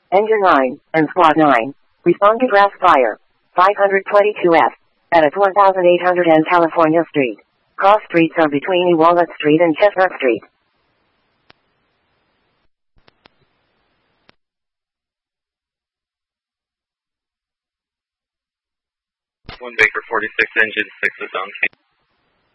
Engine 9 and Squad 9. Respond to grass fire. 522F. At 1800 California Street. Cross streets are between Walnut Street and Chestnut Street. 1 Baker 46, engine 6 is on scene.